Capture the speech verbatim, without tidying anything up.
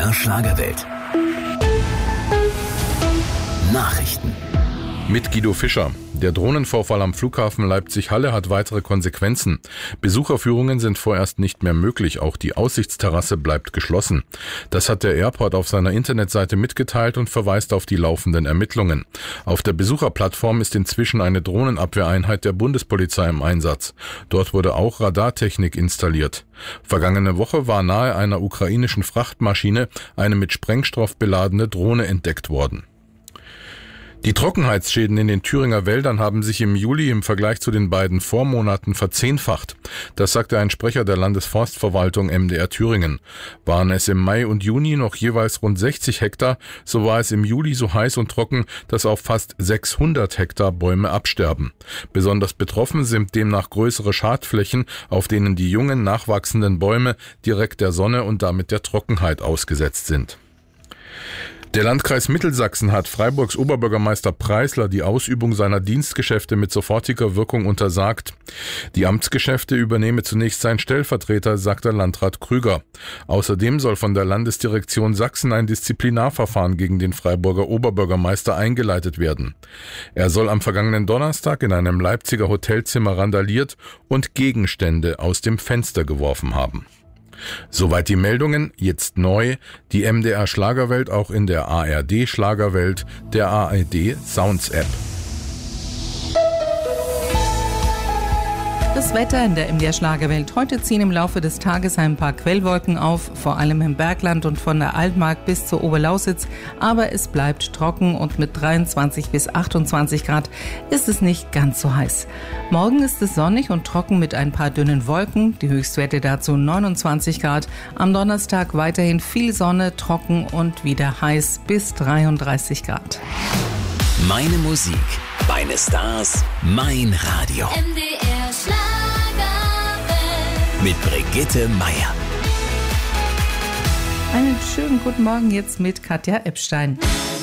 R Schlagerwelt. Nachrichten. Mit Guido Fischer. Der Drohnenvorfall am Flughafen Leipzig-Halle hat weitere Konsequenzen. Besucherführungen sind vorerst nicht mehr möglich. Auch die Aussichtsterrasse bleibt geschlossen. Das hat der Airport auf seiner Internetseite mitgeteilt und verweist auf die laufenden Ermittlungen. Auf der Besucherplattform ist inzwischen eine Drohnenabwehreinheit der Bundespolizei im Einsatz. Dort wurde auch Radartechnik installiert. Vergangene Woche war nahe einer ukrainischen Frachtmaschine eine mit Sprengstoff beladene Drohne entdeckt worden. Die Trockenheitsschäden in den Thüringer Wäldern haben sich im Juli im Vergleich zu den beiden Vormonaten verzehnfacht. Das sagte ein Sprecher der Landesforstverwaltung M D R Thüringen. Waren es im Mai und Juni noch jeweils rund sechzig Hektar, so war es im Juli so heiß und trocken, dass auf fast sechshundert Hektar Bäume absterben. Besonders betroffen sind demnach größere Schadflächen, auf denen die jungen, nachwachsenden Bäume direkt der Sonne und damit der Trockenheit ausgesetzt sind. Der Landkreis Mittelsachsen hat Freiburgs Oberbürgermeister Preisler die Ausübung seiner Dienstgeschäfte mit sofortiger Wirkung untersagt. Die Amtsgeschäfte übernehme zunächst sein Stellvertreter, sagte Landrat Krüger. Außerdem soll von der Landesdirektion Sachsen ein Disziplinarverfahren gegen den Freiburger Oberbürgermeister eingeleitet werden. Er soll am vergangenen Donnerstag in einem Leipziger Hotelzimmer randaliert und Gegenstände aus dem Fenster geworfen haben. Soweit die Meldungen, jetzt neu, die M D R Schlagerwelt auch in der A R D Schlagerwelt, der A R D Sounds App. Das Wetter in der M D R Schlagerwelt. Heute ziehen im Laufe des Tages ein paar Quellwolken auf, vor allem im Bergland und von der Altmark bis zur Oberlausitz. Aber es bleibt trocken und mit dreiundzwanzig bis achtundzwanzig Grad ist es nicht ganz so heiß. Morgen ist es sonnig und trocken mit ein paar dünnen Wolken. Die Höchstwerte dazu neunundzwanzig Grad. Am Donnerstag weiterhin viel Sonne, trocken und wieder heiß bis dreiunddreißig Grad. Meine Musik, meine Stars, mein Radio. M D R Schlagerwelt. Mit Brigitte Meier. Einen schönen guten Morgen jetzt mit Katja Epstein.